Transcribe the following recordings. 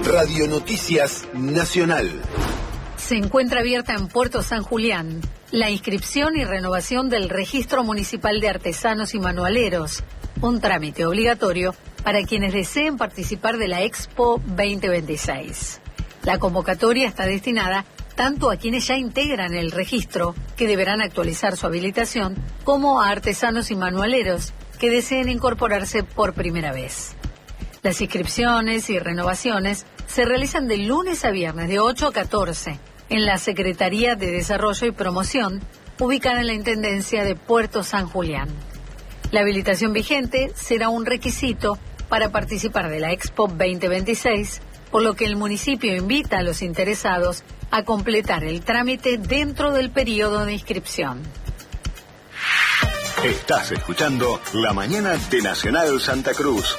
Radio Noticias Nacional. Se encuentra abierta en Puerto San Julián la inscripción y renovación del Registro Municipal de Artesanos y Manualeros, un trámite obligatorio para quienes deseen participar de la Expo 2026. La convocatoria está destinada tanto a quienes ya integran el registro, que deberán actualizar su habilitación, como a artesanos y manualeros que deseen incorporarse por primera vez. Las inscripciones y renovaciones se realizan de lunes a viernes de 8 a 14 en la Secretaría de Desarrollo y Promoción, ubicada en la Intendencia de Puerto San Julián. La habilitación vigente será un requisito para participar de la Expo 2026, por lo que el municipio invita a los interesados a completar el trámite dentro del periodo de inscripción. Estás escuchando La Mañana de Nacional Santa Cruz.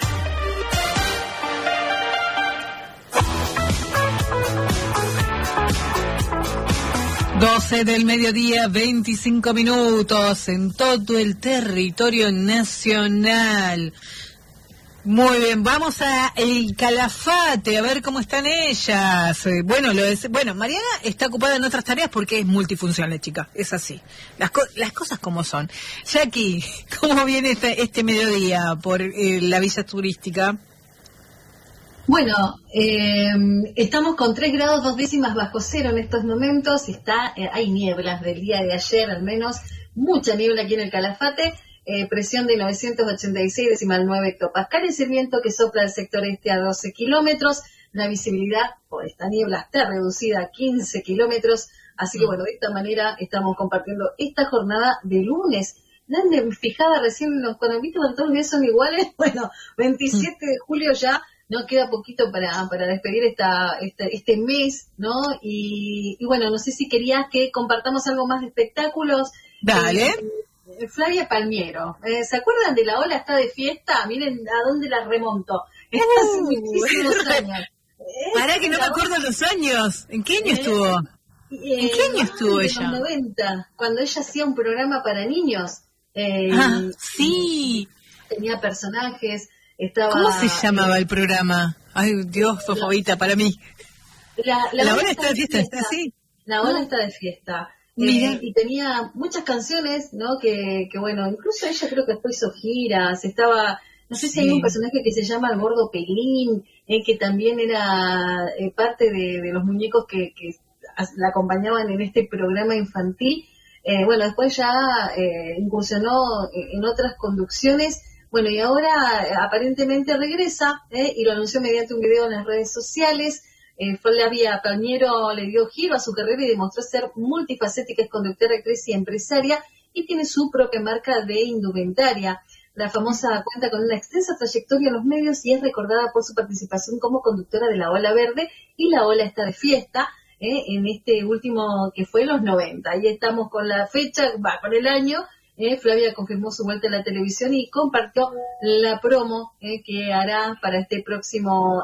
Doce del mediodía, 25 minutos en todo el territorio nacional. Muy bien, vamos a El Calafate, a ver cómo están ellas. Bueno, Mariana está ocupada en otras tareas porque es multifuncional, chica, es así. Las cosas como son. Jackie, ¿cómo viene este mediodía por la villa turística? Bueno, estamos con 3 grados 2 décimas bajo cero en estos momentos. Hay nieblas del día de ayer, al menos, mucha niebla aquí en el Calafate. Presión de 986,9 hectopascales, el viento que sopla del sector este a 12 kilómetros, la visibilidad por esta niebla está reducida a 15 kilómetros, así que bueno, de esta manera estamos compartiendo esta jornada de lunes. Fijada recién cuando viste cuando todos los días son iguales, bueno, 27 de julio ya, no queda poquito para despedir este mes, ¿no? Y bueno, no sé si querías que compartamos algo más de espectáculos. Dale. Flavia Palmiero, ¿se acuerdan de La Ola está de fiesta? Miren a dónde la remonto. Hace muchísimos años. Para que no me acuerdo los años. ¿En qué año estuvo? ¿En qué año estuvo ella? En los 90, cuando ella hacía un programa para niños. Sí. Tenía personajes. ¿Cómo se llamaba el programa? Ay, Dios, Fofobita, para mí. La Ola está de fiesta, ¿está así? La Ola está de fiesta. Y tenía muchas canciones, ¿no? Que bueno, incluso ella creo que después hizo giras, no sé si hay un personaje que se llama el Gordo Pelín, que también era parte de los muñecos que la acompañaban en este programa infantil. Bueno, después ya incursionó en otras conducciones, bueno, y ahora aparentemente regresa, y lo anunció mediante un video en las redes sociales. Flavia Palmiero le dio giro a su carrera y demostró ser multifacética, es conductora, actriz y empresaria, y tiene su propia marca de indumentaria. La famosa cuenta con una extensa trayectoria en los medios y es recordada por su participación como conductora de La Ola Verde y La Ola está de fiesta, en este último que fue los 90. Ahí estamos con la fecha, con el año. Flavia confirmó su vuelta a la televisión y compartió la promo que hará para este próximo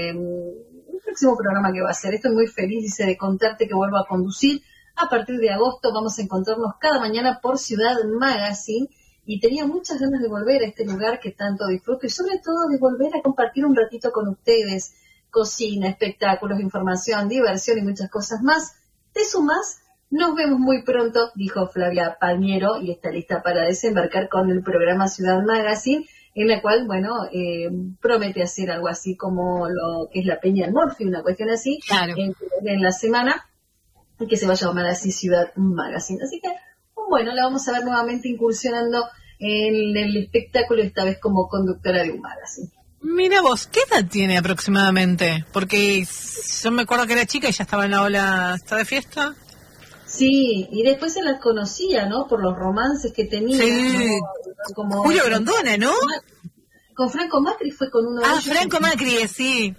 programa que va a hacer. Estoy muy feliz, dice, de contarte que vuelvo a conducir. A partir de agosto vamos a encontrarnos cada mañana por Ciudad Magazine y tenía muchas ganas de volver a este lugar que tanto disfruto y sobre todo de volver a compartir un ratito con ustedes. Cocina, espectáculos, información, diversión y muchas cosas más. ¿Te sumás? Nos vemos muy pronto, dijo Flavia Palmiero, y está lista para desembarcar con el programa Ciudad Magazine, en la cual, bueno, promete hacer algo así como lo que es la Peña del Morfi, una cuestión así, claro, en la semana, y que se va a llamar así Ciudad Magazine. Así que, bueno, la vamos a ver nuevamente incursionando en el espectáculo, esta vez como conductora de un magazine. Mira vos, ¿qué edad tiene aproximadamente? Porque yo me acuerdo que era chica y ya estaba en La Ola está de fiesta. Sí, y después se las conocía, ¿no? Por los romances que tenía. Sí. ¿no? Como Julio Grondona, ¿no? Con Franco Macri fue con uno de ellos. Franco Macri, sí.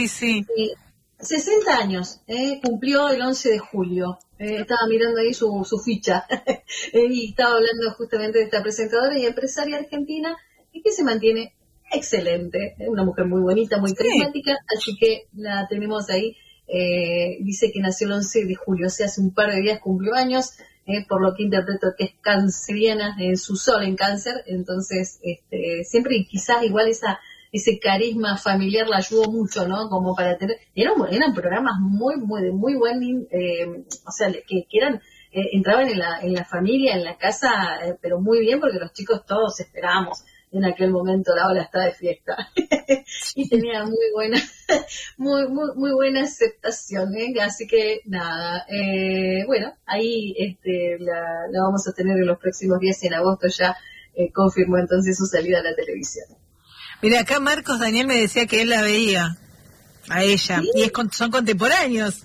60 años, cumplió el 11 de julio. Estaba mirando ahí su ficha y estaba hablando justamente de esta presentadora y empresaria argentina y que se mantiene excelente. Una mujer muy bonita, muy carismática, así que la tenemos ahí. Dice que nació el 11 de julio, o sea, hace un par de días cumplió años, por lo que interpreto que es canceriana, su sol en cáncer, entonces siempre quizás igual esa ese carisma familiar la ayudó mucho, ¿no? Como para tener, eran programas muy buen, o sea, que eran, entraban en la familia, en la casa, pero muy bien, porque los chicos todos esperábamos en aquel momento La Ola está de fiesta. Y tenía muy buena aceptación, así que nada, bueno, ahí la vamos a tener en los próximos días, en agosto ya confirmó entonces su salida a la televisión. Mira, acá Marcos Daniel me decía que él la veía a ella, ¿sí? Y son contemporáneos.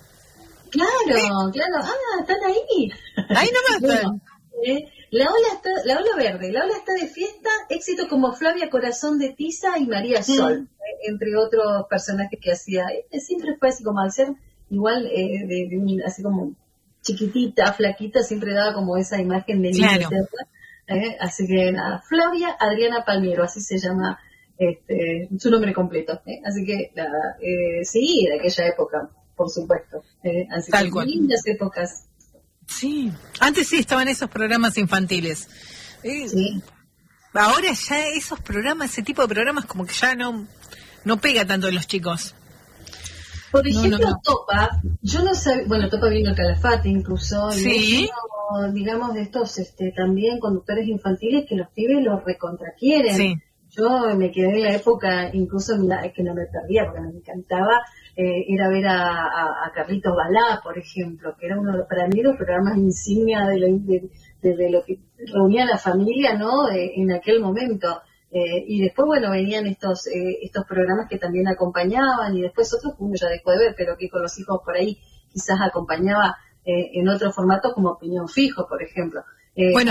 Claro, están ahí. Ahí nomás están. La Ola Verde, La Ola está de fiesta, éxito como Flavia Corazón de Tiza y María Sol, entre otros personajes que hacía. Siempre fue así como al ser igual, así como chiquitita, flaquita, siempre daba como esa imagen de niña eterna. Así que nada, Flavia Adriana Palmiero, así se llama su nombre completo. Así que nada, sí, de aquella época, por supuesto. Así Tal que cual. lindas épocas. Sí, antes sí estaban esos programas infantiles. Sí. Ahora ya esos programas, ese tipo de programas como que ya no pega tanto en los chicos. Por ejemplo, Topa, yo no sabía, bueno, Topa vino al Calafate incluso, sí. Y uno, digamos, de estos también conductores infantiles que los pibes los recontraquieren. Sí. Yo me quedé en la época, incluso que no me perdía, porque me encantaba, era ver a Carlitos Balá, por ejemplo, que era uno para mí los programas insignia de lo que reunía a la familia, ¿no? En aquel momento. Y después, bueno, venían estos programas que también acompañaban, y después otros que uno ya dejó de ver, pero que con los hijos por ahí quizás acompañaba en otro formato, como Piñón Fijo, por ejemplo. Bueno,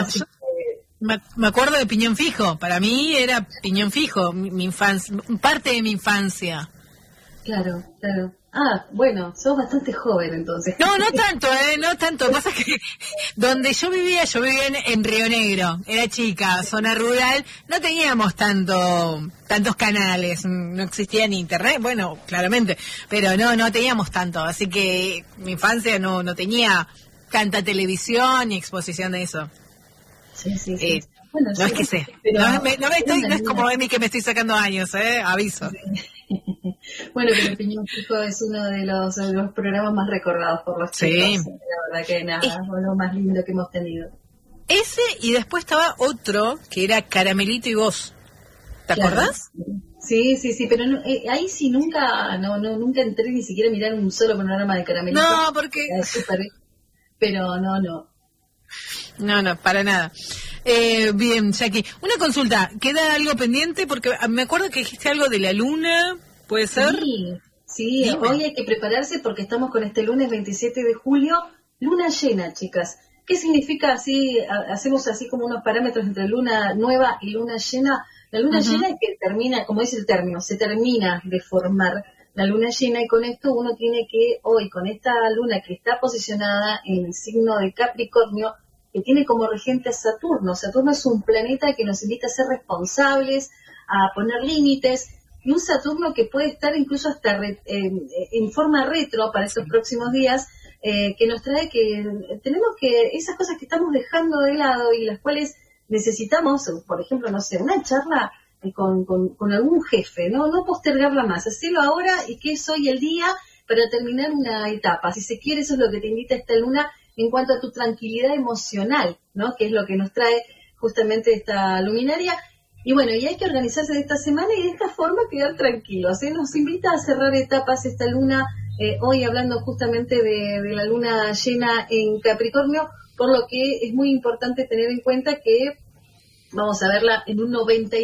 me acuerdo de Piñón Fijo. Para mí era Piñón Fijo, mi infancia, parte de mi infancia. Claro. Ah, bueno, sos bastante joven entonces. No tanto. Pasa que donde yo vivía en Río Negro, era chica, zona rural, no teníamos tantos canales, no existía ni internet, bueno, claramente, pero no teníamos tanto, así que mi infancia no tenía tanta televisión ni exposición de eso. Sí. Bueno, no es que sé, no es como Emi que me estoy sacando años, aviso. Sí. Bueno, pero Piñón Fijo es uno de los programas más recordados por los chicos. La verdad que nada, es lo más lindo que hemos tenido. Ese, y después estaba otro que era Caramelito y Vos. ¿Te acordás? Sí, pero ahí sí nunca entré ni siquiera a mirar un solo programa de Caramelito. No, porque... Pero no. No, para nada. Bien, Jackie, una consulta, ¿queda algo pendiente? Porque me acuerdo que dijiste algo de la luna, ¿puede ser? Sí, dime. Hoy hay que prepararse porque estamos con este lunes 27 de julio, luna llena, chicas. ¿Qué significa así? Hacemos así como unos parámetros entre luna nueva y luna llena. La luna llena es que termina, como dice el término, se termina de formar la luna llena, y con esto uno tiene que, hoy, con esta luna que está posicionada en el signo de Capricornio, que tiene como regente a Saturno. Saturno es un planeta que nos invita a ser responsables, a poner límites, y un Saturno que puede estar incluso hasta en forma retro para estos próximos días, que nos trae que tenemos que, esas cosas que estamos dejando de lado y las cuales necesitamos, por ejemplo, no sé, una charla con algún jefe, no postergarla más, hacerlo ahora y que es hoy el día para terminar una etapa. Si se quiere, eso es lo que te invita esta luna en cuanto a tu tranquilidad emocional, ¿no? Que es lo que nos trae justamente esta luminaria. Y bueno, y hay que organizarse de esta semana y de esta forma quedar tranquilos, ¿eh? Nos invita a cerrar etapas esta luna, hoy hablando justamente de la luna llena en Capricornio, por lo que es muy importante tener en cuenta que vamos a verla en un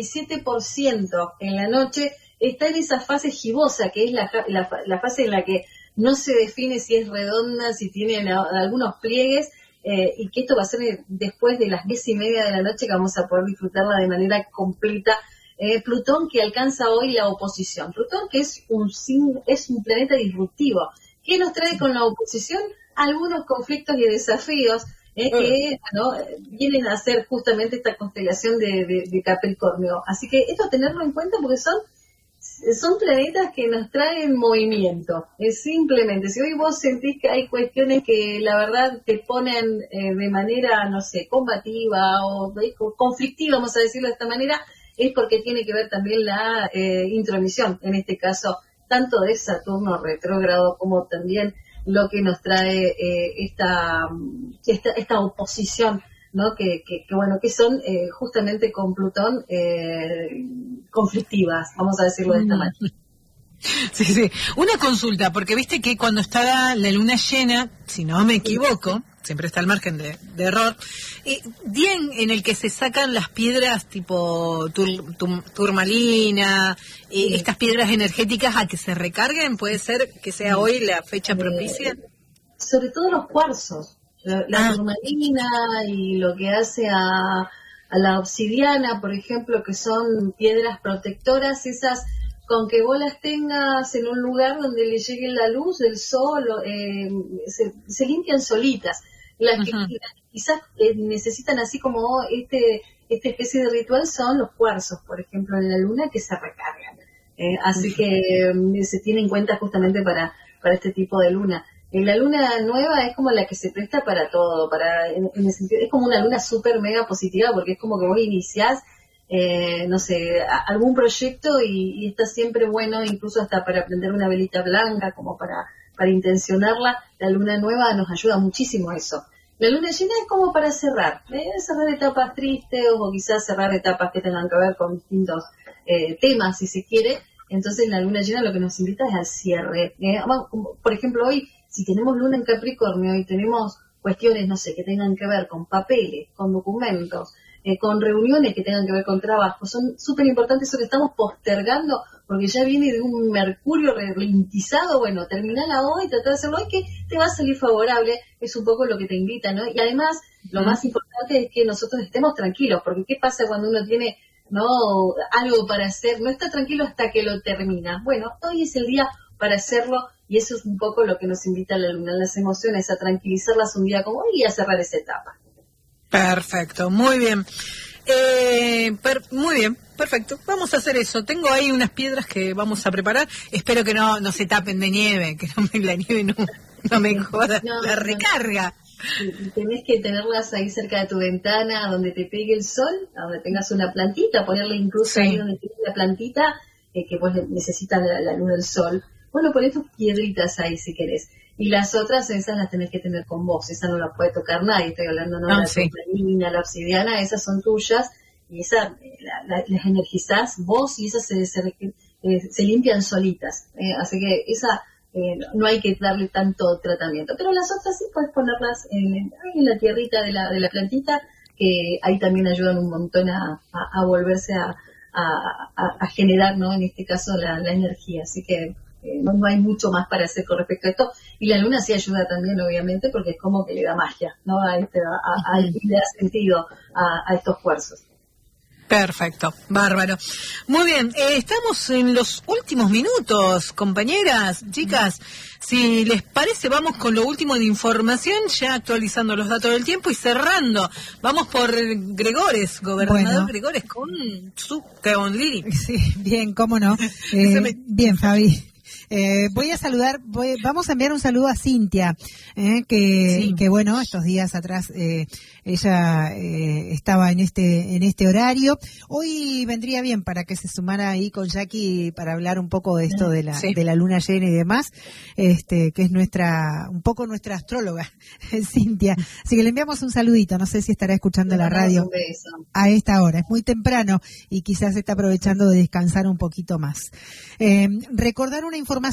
97% en la noche, está en esa fase gibosa, que es la fase en la que no se define si es redonda, si tiene algunos pliegues, y que esto va a ser después de las 10:30 de la noche, que vamos a poder disfrutarla de manera completa. Plutón, que alcanza hoy la oposición. Plutón, que es un planeta disruptivo. ¿Qué nos trae con la oposición? Algunos conflictos y desafíos que vienen a ser justamente esta constelación de Capricornio. Así que esto tenerlo en cuenta porque son planetas que nos traen movimiento. Simplemente, si hoy vos sentís que hay cuestiones que la verdad te ponen de manera, no sé, combativa o conflictiva, vamos a decirlo de esta manera, es porque tiene que ver también la intromisión, en este caso, tanto de Saturno retrógrado como también lo que nos trae esta oposición, ¿no? Que son justamente con Plutón conflictivas, vamos a decirlo de esta manera. Sí, sí. Una consulta, porque viste que cuando está la luna llena, si no me equivoco, siempre está al margen de error, día en el que se sacan las piedras tipo turmalina, estas piedras energéticas a que se recarguen, ¿puede ser que sea hoy la fecha propicia? Sobre todo los cuarzos, la turmalina y lo que hace a la obsidiana, por ejemplo, que son piedras protectoras, esas con que vos las tengas en un lugar donde le llegue la luz del sol, se limpian solitas. Las que quizás necesitan así como esta especie de ritual son los cuarzos, por ejemplo, en la luna, que se recargan. Así que se tiene en cuenta justamente para este tipo de luna. La luna nueva es como la que se presta para todo, en el sentido, es como una luna súper mega positiva, porque es como que vos iniciás algún proyecto y está siempre bueno, incluso hasta para prender una velita blanca, como para intencionarla. La luna nueva nos ayuda muchísimo a eso. La luna llena es como para cerrar etapas tristes o quizás cerrar etapas que tengan que ver con distintos temas, si se quiere. Entonces la luna llena lo que nos invita es al cierre. Por ejemplo, hoy, si tenemos luna en Capricornio y tenemos cuestiones, que tengan que ver con papeles, con documentos, con reuniones que tengan que ver con trabajo, son súper importantes, eso que estamos postergando, porque ya viene de un Mercurio ralentizado. Bueno, terminala hoy, tratar de hacerlo hoy, que te va a salir favorable, es un poco lo que te invita, ¿no? Y además, lo más importante es que nosotros estemos tranquilos, porque ¿qué pasa cuando uno tiene algo para hacer? No está tranquilo hasta que lo termina. Bueno, hoy es el día para hacerlo, y eso es un poco lo que nos invita a la luna, las emociones, a tranquilizarlas un día como hoy y a cerrar esa etapa. Perfecto, muy bien. Muy bien, perfecto. Vamos a hacer eso. Tengo ahí unas piedras que vamos a preparar. Espero que no se tapen de nieve, que la nieve no me joda la recarga. Tenés que tenerlas ahí cerca de tu ventana, donde te pegue el sol, donde tengas una plantita, ponerle incluso ahí donde tienes la plantita, que vos necesitas la luz del sol. Bueno, poné tus piedritas ahí si querés. Y las otras, esas las tenés que tener con vos, esas no las puede tocar nadie. Estoy hablando de la turmalina, la obsidiana, esas son tuyas, y esas las energizás vos, y esas se limpian solitas. Así que esa no hay que darle tanto tratamiento. Pero las otras sí puedes ponerlas en la tierrita de la plantita, que ahí también ayudan un montón a volverse a generar, ¿no? En este caso la energía. Así que no hay mucho más para hacer con respecto a esto. Y la luna sí ayuda también, obviamente, porque es como que le da magia, ¿no? Le da sentido a estos cuarzos. Perfecto, bárbaro. Muy bien, estamos en los últimos minutos, compañeras, chicas. Si les parece, vamos con lo último de información, ya actualizando los datos del tiempo y cerrando. Vamos por Gregores, gobernador Gregores, con Lili. Sí, bien, cómo no. Bien, Fabi. Voy a saludar, vamos a enviar un saludo a Cintia, que bueno, estos días atrás ella estaba en este horario. Hoy vendría bien para que se sumara ahí con Jackie para hablar un poco de esto de la luna llena y demás, que es un poco nuestra astróloga, Cintia. Así que le enviamos un saludito, no sé si estará escuchando la radio a esta hora, es muy temprano y quizás está aprovechando de descansar un poquito más. Recordar una información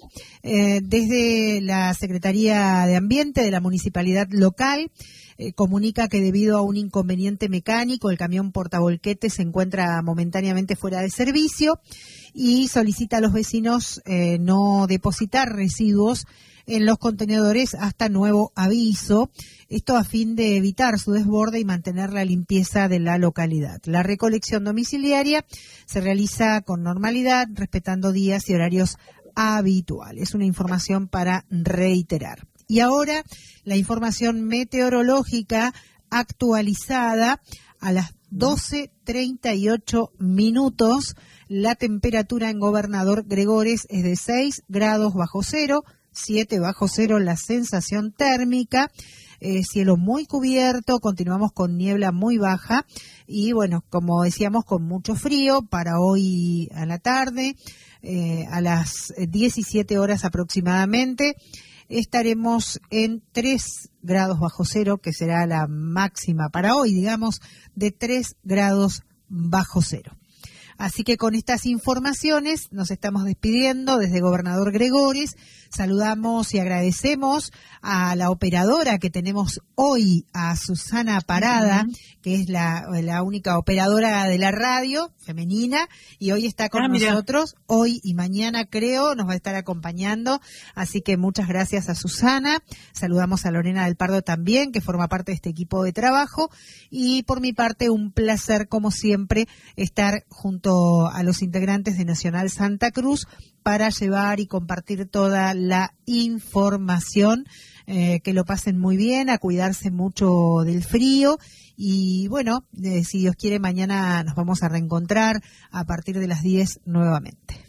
desde la Secretaría de Ambiente de la Municipalidad local. Comunica que debido a un inconveniente mecánico el camión portavolquete se encuentra momentáneamente fuera de servicio y solicita a los vecinos no depositar residuos en los contenedores hasta nuevo aviso, esto a fin de evitar su desborde y mantener la limpieza de la localidad. La recolección domiciliaria se realiza con normalidad, respetando días y horarios habituales. Una información para reiterar. Y ahora la información meteorológica actualizada a las 12:38 minutos. La temperatura en Gobernador Gregores es de 6 grados bajo cero, 7 bajo cero la sensación térmica. Cielo muy cubierto, continuamos con niebla muy baja y bueno, como decíamos, con mucho frío para hoy a la tarde, a las 17 horas aproximadamente. Estaremos en 3 grados bajo cero, que será la máxima para hoy, digamos, de 3 grados bajo cero. Así que con estas informaciones nos estamos despidiendo desde Gobernador Gregores. Saludamos y agradecemos a la operadora que tenemos hoy, a Susana Parada, que es la única operadora de la radio femenina, y hoy está con nosotros, hoy y mañana creo, nos va a estar acompañando, así que muchas gracias a Susana. Saludamos a Lorena del Pardo también, que forma parte de este equipo de trabajo, y por mi parte un placer como siempre estar junto a los integrantes de Nacional Santa Cruz para llevar y compartir toda la información. Que lo pasen muy bien, a cuidarse mucho del frío y bueno, si Dios quiere mañana nos vamos a reencontrar a partir de las 10 nuevamente.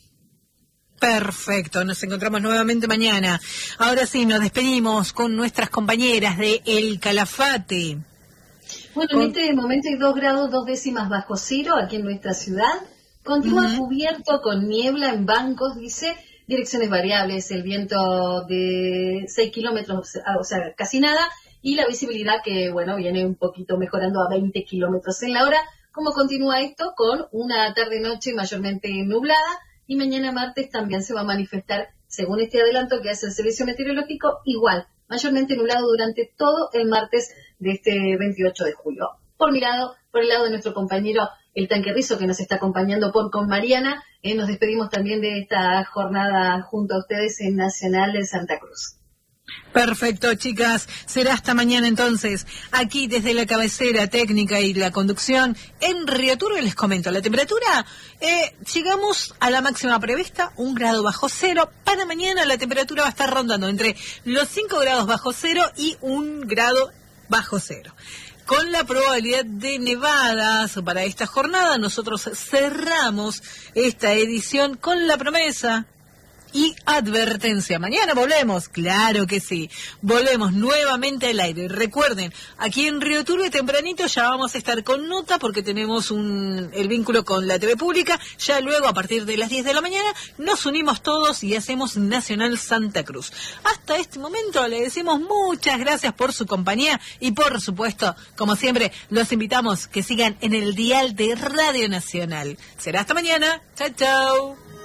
Perfecto, nos encontramos nuevamente mañana. Ahora sí, nos despedimos con nuestras compañeras de El Calafate. Bueno, en este momento hay 2 grados 2 décimas bajo cero aquí en nuestra ciudad. Continúa cubierto con niebla en bancos, dice. Direcciones variables, el viento de 6 kilómetros, o sea, casi nada, y la visibilidad que, bueno, viene un poquito mejorando a 20 kilómetros en la hora. ¿Cómo continúa esto? Con una tarde-noche mayormente nublada, y mañana martes también se va a manifestar, según este adelanto que hace el Servicio Meteorológico, igual, mayormente nublado durante todo el martes de este 28 de julio. Por el lado de nuestro compañero El Tanquerrizo, que nos está acompañando con Mariana, nos despedimos también de esta jornada junto a ustedes en Nacional de Santa Cruz. Perfecto, chicas. Será hasta mañana entonces, aquí desde la cabecera técnica y la conducción en Río Turbio. Les comento, la temperatura, llegamos a la máxima prevista, 1 grado bajo cero. Para mañana la temperatura va a estar rondando entre los 5 grados bajo cero y 1 grado bajo cero. Con la probabilidad de nevadas para esta jornada, nosotros cerramos esta edición con la promesa y advertencia. Mañana volvemos, claro que sí, volvemos nuevamente al aire. Recuerden, aquí en Río Turbio tempranito ya vamos a estar con nota porque tenemos el vínculo con la TV pública. Ya luego, a partir de las 10 de la mañana, nos unimos todos y hacemos Nacional Santa Cruz. Hasta este momento le decimos muchas gracias por su compañía y por supuesto, como siempre, los invitamos que sigan en el dial de Radio Nacional. Será hasta mañana. Chau, chau.